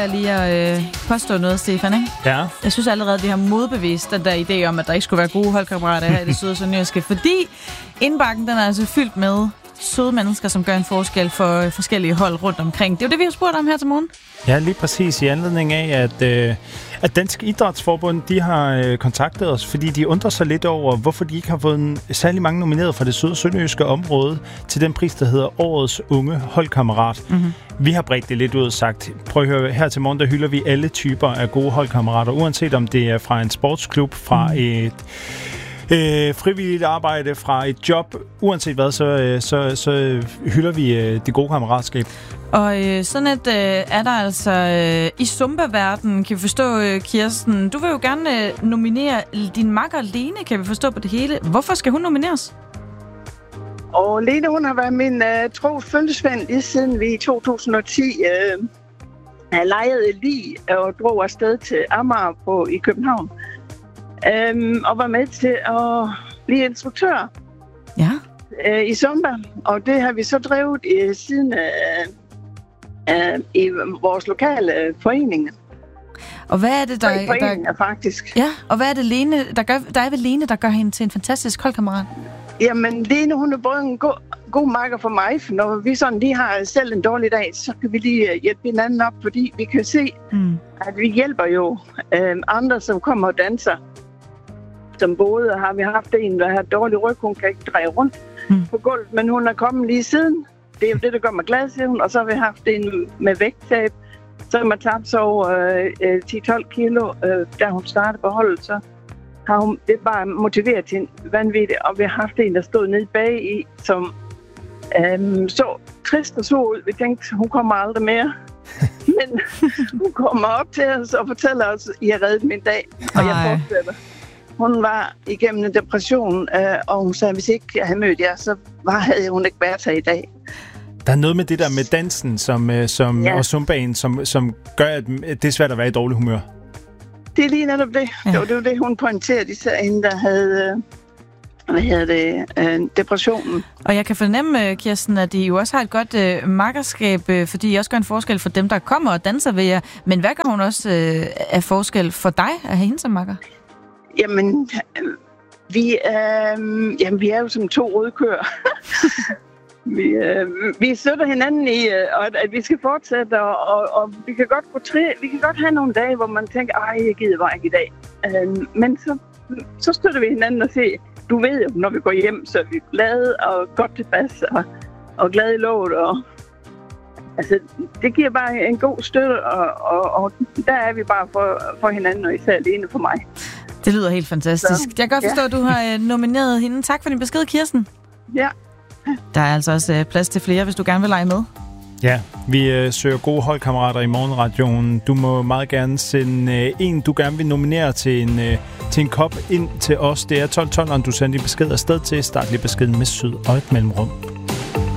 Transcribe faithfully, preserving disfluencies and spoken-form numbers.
jeg lige at øh, påstå noget, Stefan, ikke? Ja. Jeg synes allerede, at vi har modbevist den der idé om, at der ikke skulle være gode holdkammerater her i det søde sønderjyske, fordi indbakken, den er altså fyldt med søde mennesker, som gør en forskel for forskellige hold rundt omkring. Det er jo det, vi har spurgt om her til morgen. Ja, lige præcis i anledning af, at, øh, at Dansk Idrætsforbund, de har øh, kontaktet os, fordi de undrer sig lidt over, hvorfor de ikke har fået en, særlig mange nomineret fra det søde sønderjyske område til den pris, der hedder Årets Unge Holdkammerat. Mm-hmm. Vi har bredt det lidt ud og sagt, prøv at høre, her til morgen, der hylder vi alle typer af gode holdkammerater, uanset om det er fra en sportsklub, fra mm. et Øh, frivilligt arbejde, fra et job, uanset hvad, så, så, så hylder vi øh, det gode kammeratskab. Og øh, sådan et øh, er der altså øh, i Zumba-verdenen, kan vi forstå, øh, Kirsten. Du vil jo gerne øh, nominere din makker Lene, kan vi forstå på det hele. Hvorfor skal hun nomineres? Og Lene, hun har været min øh, tro følgesvend lige siden vi i to tusind og ti øh, har lejet lige og drog afsted til Amager på, i København. Øhm, og var med til at blive instruktør ja. øh, i Zumba. Og det har vi så drevet øh, siden øh, øh, i vores lokale forening. Og hvad er det, der... Foreninger, faktisk. Ja, og hvad er det, Lene, der, gør, der er ved Lene, der gør hende til en fantastisk holdkammerat? Jamen, Lene, hun er både en god, god makker for mig, for når vi sådan lige har selv en dårlig dag, så kan vi lige hjælpe hinanden op, fordi vi kan se, mm. at vi hjælper jo øh, andre, som kommer og danser. Som både har vi haft en, der har dårlig ryg, hun kan ikke dreje rundt mm. på gulvet, men hun er kommet lige siden. Det er jo det, der gør mig glad, siger hun. Og så har vi haft en med vægttab, som har tabt så over øh, ti til tolv kilo, øh, da hun startede på holdet, så har hun det bare motiveret til en vanvittig. Og vi har haft en, der stod nede bag i, som øh, så trist og så ud. Vi tænkte, hun kommer aldrig mere. Men hun kommer op til os og fortæller os, at I har reddet min dag, og jeg fortsætter. Hun var igennem en depression, øh, og hun sagde, at hvis ikke jeg havde mødt jer, så var, havde hun ikke været her i dag. Der er noget med det der med dansen som, øh, som, ja. og zumbaen, som, som gør, at det er svært at være i dårlig humør. Det er lige netop det. Ja. Det var det, var det hun pointerede, især hende, der havde øh, hvad hedder det, øh, depressionen. Og jeg kan fornemme, Kirsten, at I jo også har et godt øh, makkerskab, øh, fordi I også gør en forskel for dem, der kommer og danser ved jer. Men hvad gør hun også øh, af forskel for dig at have hende som makker? Jamen, vi, øh, jamen, vi er jo som to rødkøer. vi, øh, vi støtter hinanden i, øh, at, at vi skal fortsætte, og, og, og vi kan godt gå tre, vi kan godt have nogle dage, hvor man tænker, ej, jeg gider bare ikke i dag. Øh, men så, så støtter vi hinanden og siger, du ved jo, når vi går hjem, så er vi glade og godt tilpas og, og glade i låget. Og, altså, det giver bare en god støtte, og, og, og der er vi bare for, for hinanden, og især alene for mig. Det lyder helt fantastisk. Så, jeg kan godt forstå, ja. At du har nomineret hende. Tak for din besked, Kirsten. Ja. Der er altså også plads til flere, hvis du gerne vil lege med. Ja, vi øh, søger gode holdkammerater i Morgenradioen. Du må meget gerne sende øh, en, du gerne vil nominere til en, øh, til en kop ind til os. Det er tolv tolv, og du sender din besked afsted til. Start lige beskeden med syd og et mellemrum.